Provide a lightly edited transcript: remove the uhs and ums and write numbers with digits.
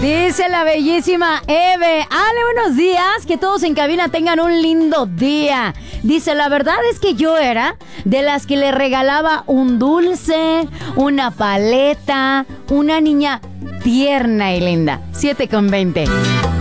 Dice la bellísima Eve. Ale, buenos días. Que todos en cabina tengan un lindo día. Dice, la verdad es que yo era de las que le regalaba un dulce, una paleta, una niña tierna y linda. 7:20.